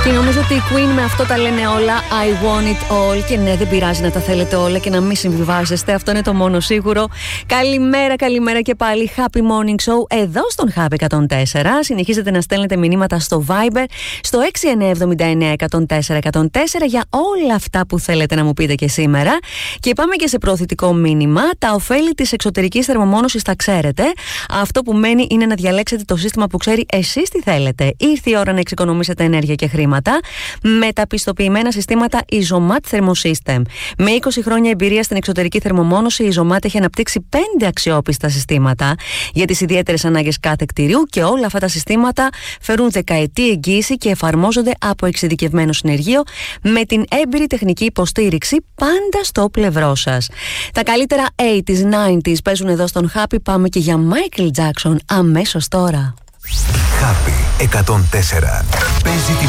Και νομίζω ότι οι Queen με αυτό τα λένε όλα. I want it all. Και ναι, δεν πειράζει να τα θέλετε όλα και να μην συμβιβάζεστε. Αυτό είναι το μόνο σίγουρο. Καλημέρα και πάλι. Happy Morning Show εδώ στον Happy 104. Συνεχίζετε να στέλνετε μηνύματα στο Viber στο 6979 104 για όλα αυτά που θέλετε να μου πείτε και σήμερα. Και πάμε και σε προωθητικό μήνυμα. Τα ωφέλη της εξωτερικής θερμομόνωσης τα ξέρετε. Αυτό που μένει είναι να διαλέξετε το σύστημα που ξέρει εσείς τι θέλετε. Ήρθε η ώρα να εξοικονομήσετε ενέργεια και χρήματα με τα πιστοποιημένα συστήματα Isomat Thermosystem. Με 20 χρόνια εμπειρία στην εξωτερική θερμομόνωση, η Isomat έχει αναπτύξει 5 αξιόπιστα συστήματα για τις ιδιαίτερες ανάγκες κάθε κτηρίου και όλα αυτά τα συστήματα φέρουν δεκαετή εγγύηση και εφαρμόζονται από εξειδικευμένο συνεργείο με την έμπειρη τεχνική υποστήριξη πάντα στο πλευρό σας. Τα καλύτερα 80s, 90s παίζουν εδώ στον Happy. Πάμε και για Michael Jackson αμέσως τώρα. Happy 104. Παίζει